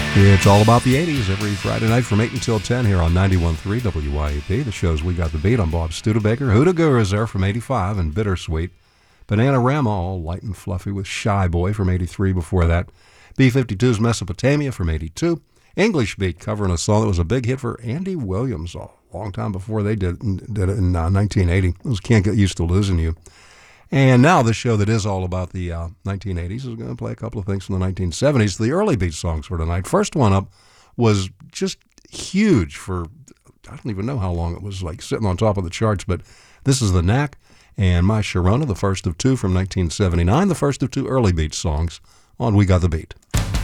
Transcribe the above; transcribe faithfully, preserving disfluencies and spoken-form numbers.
It's all about the eighties every Friday night from eight until ten here on ninety-one point three W Y A P. The show's We Got the Beat. I'm Bob Studebaker. Huda Gur is there from eighty-five and Bittersweet. Bananarama, all light and fluffy with Shy Boy from eighty-three before that. B fifty-two's Mesopotamia from eighty-two. English Beat covering a song that was a big hit for Andy Williams a long time before they did, did it in uh, nineteen eighty. It was Can't Get Used to Losing You. And now the show that is all about the uh, nineteen eighties is going to play a couple of things from the nineteen seventies, the early beat songs for tonight. First one up was just huge for, I don't even know how long it was, like sitting on top of the charts, but this is The Knack and My Sharona, the first of two from nineteen seventy-nine, the first of two early beat songs on We Got the Beat.